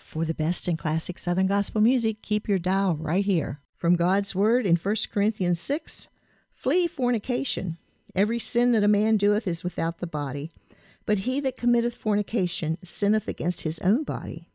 For the best in classic Southern gospel music, keep your dial right here. From God's Word in 1 Corinthians 6, flee fornication. Every sin that a man doeth is without the body, but he that committeth fornication sinneth against his own body.